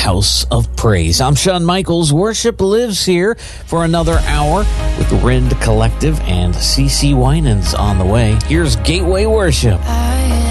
house of praise. I'm Shawn Michaels. Worship lives here for another hour with Rend Collective and CeCe Winans on the way. Here's Gateway Worship.